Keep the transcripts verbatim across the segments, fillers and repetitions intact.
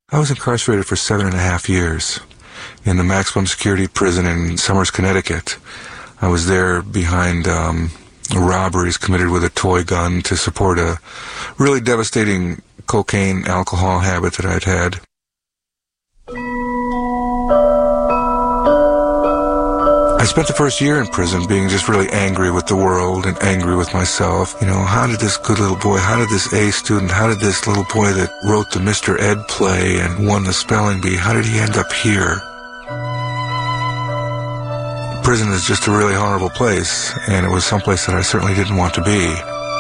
I was incarcerated for seven and a half years in the maximum security prison in Somers, Connecticut. I was there behind um, robberies committed with a toy gun to support a really devastating cocaine alcohol habit that I'd had. I spent the first year in prison being just really angry with the world and angry with myself. You know, how did this good little boy, how did this A student, how did this little boy that wrote the Mister Ed play and won the spelling bee, how did he end up here? Prison is just a really horrible place, and it was someplace that I certainly didn't want to be.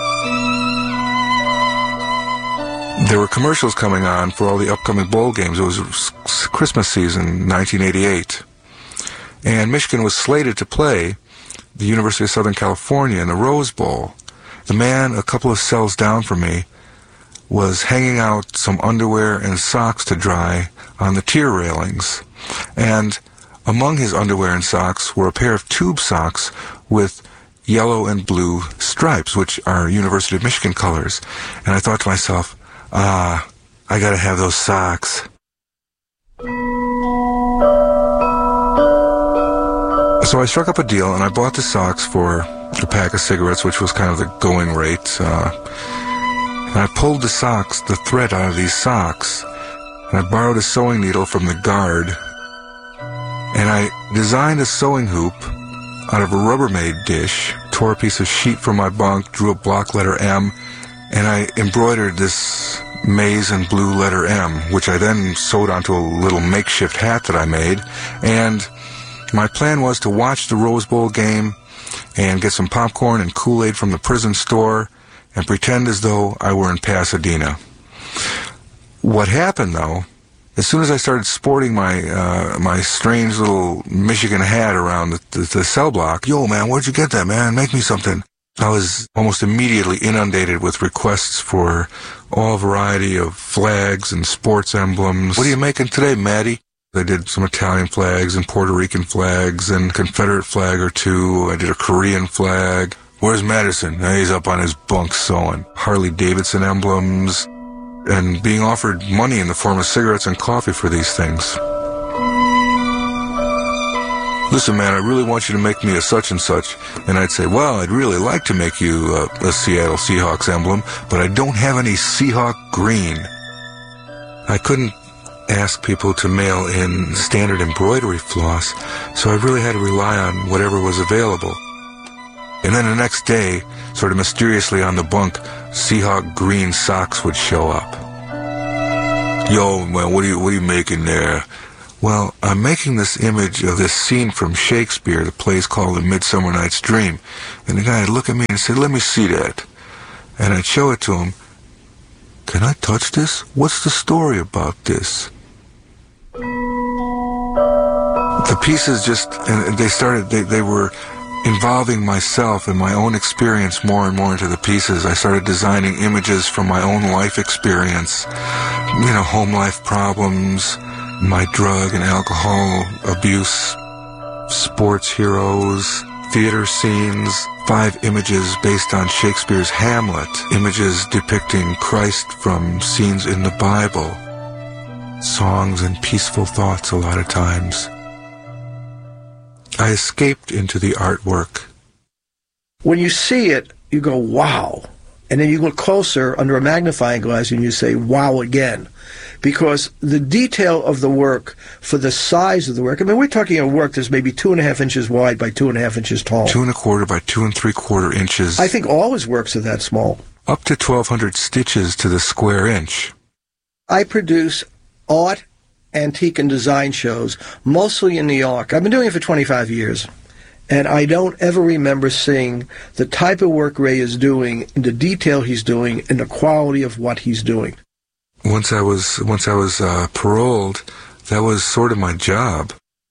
There were commercials coming on for all the upcoming bowl games. It was Christmas season, nineteen eighty-eight. And Michigan was slated to play the University of Southern California in the Rose Bowl. The man a couple of cells down from me was hanging out some underwear and socks to dry on the tier railings. And among his underwear and socks were a pair of tube socks with yellow and blue stripes, which are University of Michigan colors. And I thought to myself, ah, I gotta have those socks. So I struck up a deal, and I bought the socks for a pack of cigarettes, which was kind of the going rate. Uh, and I pulled the socks, the thread out of these socks, and I borrowed a sewing needle from the guard, and I designed a sewing hoop out of a Rubbermaid dish, tore a piece of sheet from my bunk, drew a block letter M, and I embroidered this maize and blue letter M, which I then sewed onto a little makeshift hat that I made, and my plan was to watch the Rose Bowl game and get some popcorn and Kool-Aid from the prison store and pretend as though I were in Pasadena. What happened, though, as soon as I started sporting my uh, my strange little Michigan hat around the, the, the cell block, yo, man, where'd you get that, man? Make me something. I was almost immediately inundated with requests for all variety of flags and sports emblems. What are you making today, Maddie? I did some Italian flags and Puerto Rican flags and Confederate flag or two. I did a Korean flag. Where's Madison? He's up on his bunk sewing. Harley Davidson emblems, and being offered money in the form of cigarettes and coffee for these things. Listen, man, I really want you to make me a such and such. And I'd say, well, I'd really like to make you a, a Seattle Seahawks emblem, but I don't have any Seahawk green. I couldn't ask people to mail in standard embroidery floss, so I really had to rely on whatever was available. And then the next day, sort of mysteriously on the bunk, Seahawk green socks would show up. Yo, man, what are you, what are you making there? Well, I'm making this image of this scene from Shakespeare, the play's called A Midsummer Night's Dream. And the guy would look at me and say, let me see that. And I'd show it to him. Can I touch this? What's the story about this? The pieces just, and they started, they, they were involving myself and my own experience more and more into the pieces. I started designing images from my own life experience, you know, home life problems, my drug and alcohol abuse, sports heroes, theater scenes, five images based on Shakespeare's Hamlet, images depicting Christ from scenes in the Bible, songs and peaceful thoughts a lot of times. I escaped into the artwork. When you see it, you go, wow. And then you look closer under a magnifying glass and you say, wow again. Because the detail of the work for the size of the work, I mean, we're talking a work that's maybe two and a half inches wide by two and a half inches tall. Two and a quarter by two and three quarter inches. I think all his works are that small. Up to twelve hundred stitches to the square inch. I produce art, antique, and design shows, mostly in New York. I've been doing it for twenty-five years. And I don't ever remember seeing the type of work Ray is doing, and the detail he's doing, and the quality of what he's doing. Once I was once I was uh, paroled, that was sort of my job.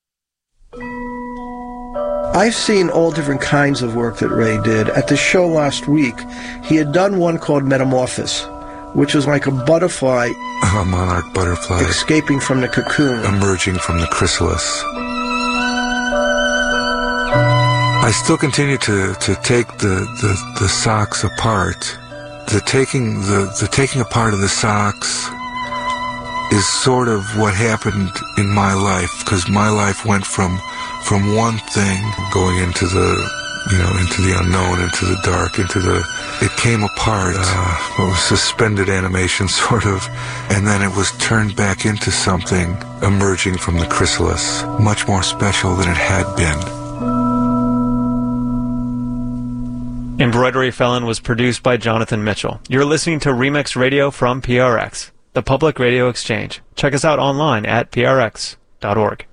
I've seen all different kinds of work that Ray did. At the show last week, he had done one called Metamorphosis, which was like a butterfly, a monarch butterfly, escaping from the cocoon, emerging from the chrysalis. I still continue to, to take the, the, the socks apart. The taking the, the taking apart of the socks is sort of what happened in my life, because my life went from from one thing going into the you know, into the unknown, into the dark, into the... It came apart. Uh, it was suspended animation, sort of, and then it was turned back into something emerging from the chrysalis, much more special than it had been. Embroidery Felon was produced by Jonathan Mitchell. You're listening to Remix Radio from P R X, the Public Radio Exchange. Check us out online at p r x dot org.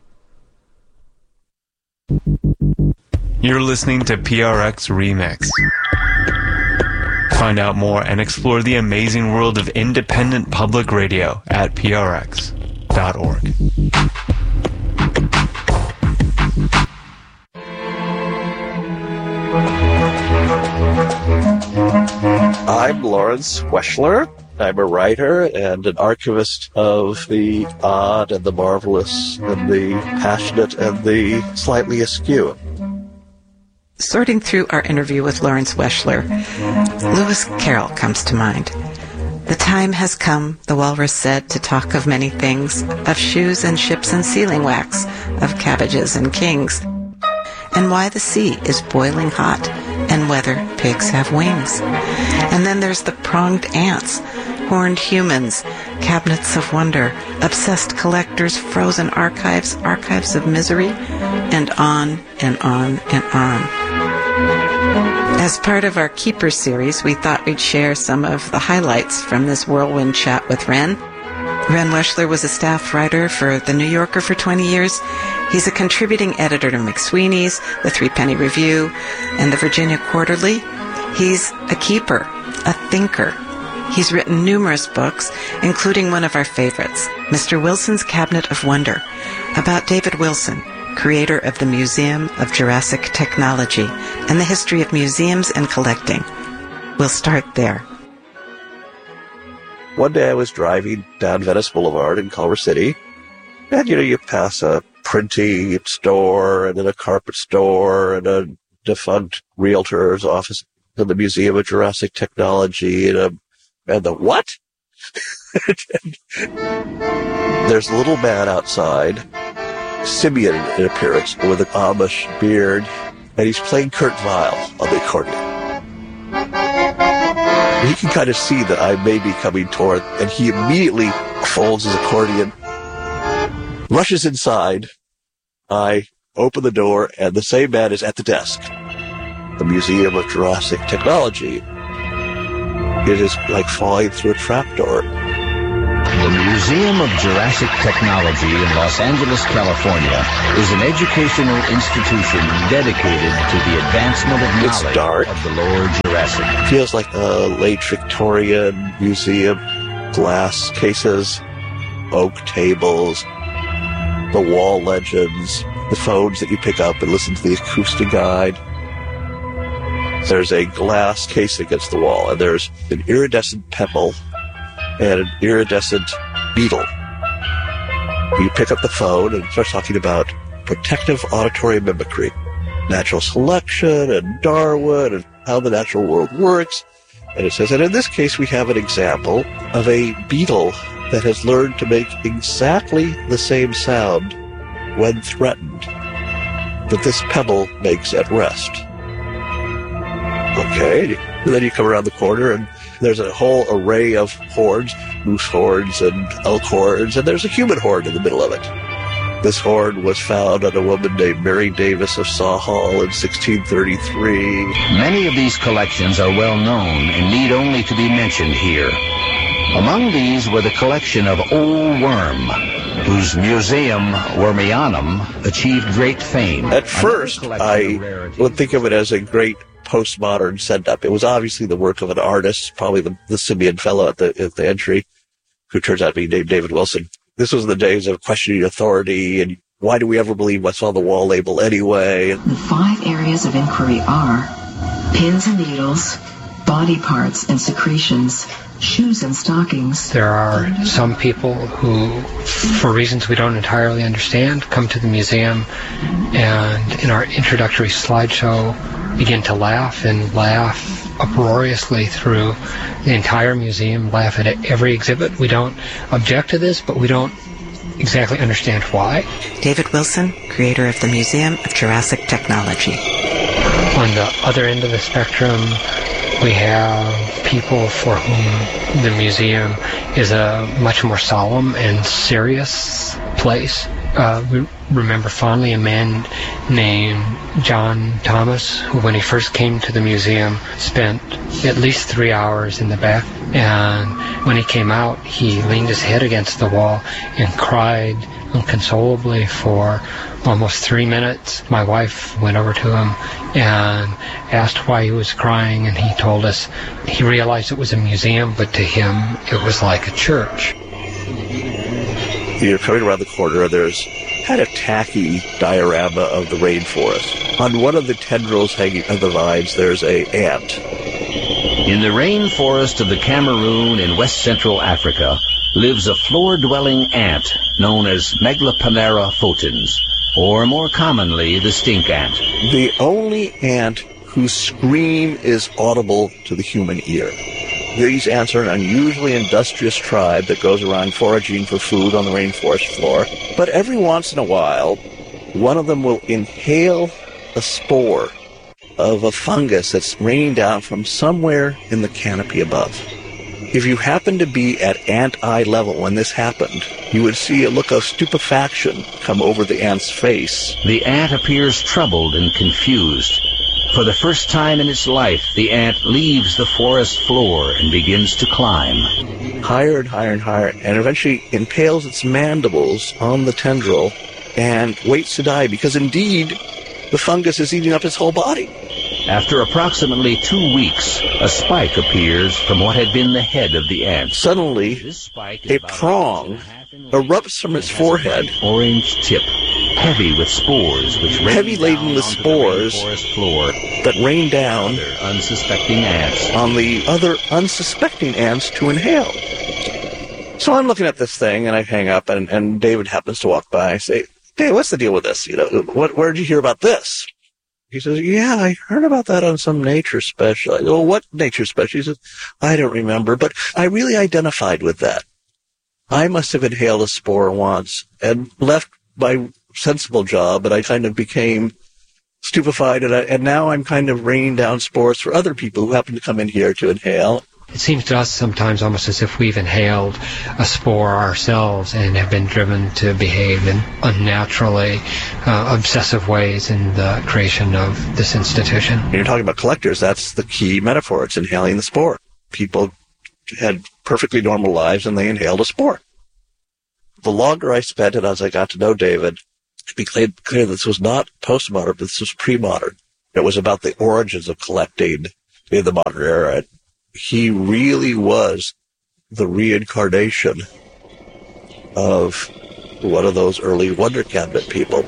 You're listening to P R X Remix. Find out more and explore the amazing world of independent public radio at p r x dot org. I'm Lawrence Weschler. I'm a writer and an archivist of the odd and the marvelous and the passionate and the slightly askew. Sorting through our interview with Lawrence Weschler, Lewis Carroll comes to mind. The time has come, the walrus said, to talk of many things, of shoes and ships and sealing wax, of cabbages and kings, and why the sea is boiling hot, and whether pigs have wings. And then there's the pronged ants, horned humans, cabinets of wonder, obsessed collectors, frozen archives, archives of misery, and on and on and on. As part of our Keepers series, we thought we'd share some of the highlights from this whirlwind chat with Ren. Ren Weschler was a staff writer for The New Yorker for twenty years. He's a contributing editor to McSweeney's, The Threepenny Review, and the Virginia Quarterly. He's a keeper, a thinker. He's written numerous books, including one of our favorites, Mister Wilson's Cabinet of Wonder, about David Wilson, creator of the Museum of Jurassic Technology and the history of museums and collecting. We'll start there. One day I was driving down Venice Boulevard in Culver City, and, you know, you pass a printing store and then a carpet store and a defunct realtor's office and the Museum of Jurassic Technology and, a, and the what? There's a little man outside, simian in appearance, with an Amish beard, and he's playing Kurt Weill on the accordion. He can kind of see that I may be coming toward, and he immediately folds his accordion, rushes inside. I open the door, and the same man is at the desk. The Museum of Jurassic Technology. It is like falling through a trapdoor. The Museum of Jurassic Technology in Los Angeles, California, is an educational institution dedicated to the advancement of knowledge it's dark. of the lower Jurassic. It feels like a late Victorian museum. Glass cases, oak tables, the wall legends, the phones that you pick up and listen to the acoustic guide. There's a glass case against the wall, and there's an iridescent pebble and an iridescent beetle. You pick up the phone and start talking about protective auditory mimicry, natural selection and Darwin and how the natural world works. And it says, and in this case we have an example of a beetle that has learned to make exactly the same sound when threatened that this pebble makes at rest. Okay, and then you come around the corner and there's a whole array of horns, moose horns and elk horns, and there's a human horn in the middle of it. This horn was found on a woman named Mary Davis of Saw Hall in sixteen thirty-three. Many of these collections are well known and need only to be mentioned here. Among these were the collection of Old Worm, whose Museum Wormianum achieved great fame. At first, I would think of it as a great postmodern setup. It was obviously the work of an artist, probably the, the simian fellow at the, at the entry, who turns out to be named David Wilson. This was the days of questioning authority and why do we ever believe what's on the wall label anyway? The five areas of inquiry are pins and needles, body parts and secretions, shoes and stockings. There are some people who, for reasons we don't entirely understand, come to the museum and in our introductory slideshow begin to laugh and laugh uproariously through the entire museum, laugh at every exhibit. We don't object to this, but we don't exactly understand why. David Wilson, creator of the Museum of Jurassic Technology. On the other end of the spectrum, we have people for whom the museum is a much more solemn and serious place. Uh, we remember fondly a man named John Thomas, who when he first came to the museum spent at least three hours in the back, and when he came out he leaned his head against the wall and cried inconsolably for almost three minutes. My wife went over to him and asked why he was crying, and he told us he realized it was a museum, but to him it was like a church. You're coming around the corner, there's kind of tacky diorama of the rainforest. On one of the tendrils hanging on the vines, there's a ant. In the rainforest of the Cameroon in west central Africa lives a floor-dwelling ant known as Megaloponera photons, or more commonly, the stink ant. The only ant whose scream is audible to the human ear. These ants are an unusually industrious tribe that goes around foraging for food on the rainforest floor. But every once in a while, one of them will inhale a spore of a fungus that's raining down from somewhere in the canopy above. If you happen to be at ant eye level when this happened, you would see a look of stupefaction come over the ant's face. The ant appears troubled and confused. For the first time in its life, the ant leaves the forest floor and begins to climb. Higher and higher and higher, and eventually impales its mandibles on the tendril and waits to die, because indeed, the fungus is eating up its whole body. After approximately two weeks, a spike appears from what had been the head of the ant. Suddenly, a prong erupts from its forehead. Orange tip, heavy with spores, which rain heavy laden with spores the floor that rain down other unsuspecting ants on the other unsuspecting ants to inhale. So I'm looking at this thing, and I hang up, and, and David happens to walk by. I say, "Hey, what's the deal with this? You know, what? Where did you hear about this?" He says, "Yeah, I heard about that on some nature special." I go, "Well, what nature special?" He says, "I don't remember, but I really identified with that. I must have inhaled a spore once and left my sensible job, and I kind of became stupefied, and, I, and now I'm kind of raining down spores for other people who happen to come in here to inhale." It seems to us sometimes almost as if we've inhaled a spore ourselves and have been driven to behave in unnaturally uh, obsessive ways in the creation of this institution. When you're talking about collectors, that's the key metaphor. It's inhaling the spore. People had perfectly normal lives, and they inhaled a spore. The longer I spent it as I got to know David, it became clear that this was not postmodern, but this was pre-modern. It was about the origins of collecting in the modern era. He really was the reincarnation of one of those early Wonder Cabinet people.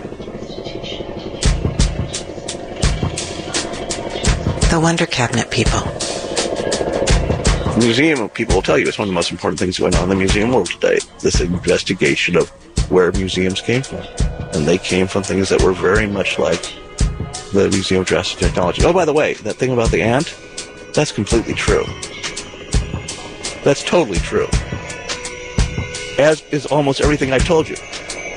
The Wonder Cabinet people. The museum, people will tell you, it's one of the most important things going on in the museum world today. This investigation of where museums came from. And they came from things that were very much like the Museum of Jurassic Technology. Oh, by the way, that thing about the ant, that's completely true. That's totally true. As is almost everything I've told you.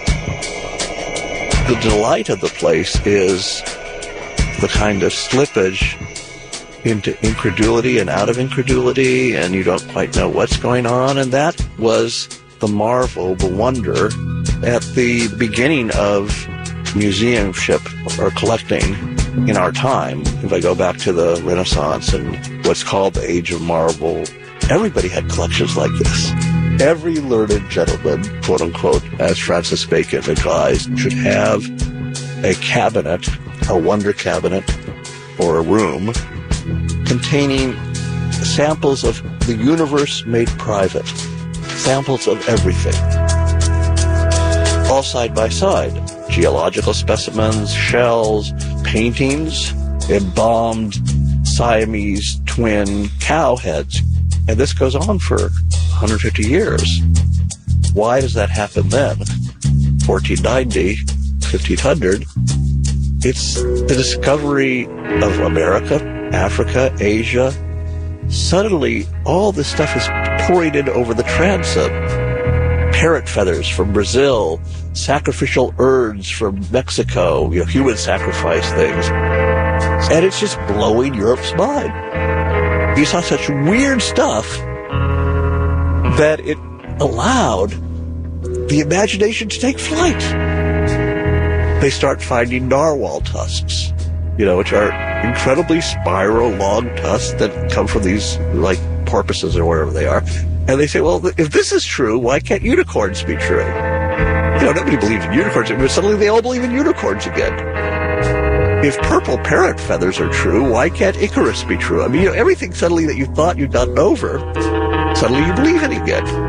The delight of the place is the kind of slippage into incredulity and out of incredulity, and you don't quite know what's going on, and that was the marvel, the wonder at the beginning of museumship or collecting in our time. If I go back to the Renaissance and what's called the Age of Marble, everybody had collections like this. Every learned gentleman, quote unquote, as Francis Bacon advised, should have a cabinet, a wonder cabinet, or a room containing samples of the universe made private, samples of everything, all side by side. Geological specimens, shells, paintings, embalmed Siamese twin cow heads. And this goes on for one hundred fifty years. Why does that happen then? fourteen ninety, fifteen hundred. It's the discovery of America, Africa, Asia. Suddenly, all this stuff is pouring in over the transom. Parrot feathers from Brazil, sacrificial urns from Mexico, you know, human sacrifice things. And it's just blowing Europe's mind. You saw such weird stuff that it allowed the imagination to take flight. They start finding narwhal tusks, you know, which are incredibly spiral, long tusks that come from these, like, porpoises or wherever they are. And they say, well, if this is true, why can't unicorns be true? You know, nobody believed in unicorns, but suddenly they all believe in unicorns again. If purple parrot feathers are true, why can't Icarus be true? I mean, you know, everything suddenly that you thought you'd gotten over, suddenly you believe in again.